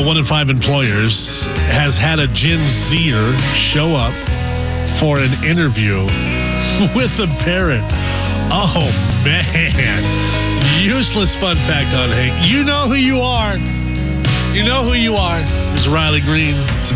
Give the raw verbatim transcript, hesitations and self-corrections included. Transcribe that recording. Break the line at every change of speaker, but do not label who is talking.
one in five employers has had a Gen Zer show up for an interview with a parent. Oh, man. Useless fun fact on Hank. You know who you are. You know who you are. It's Riley Green.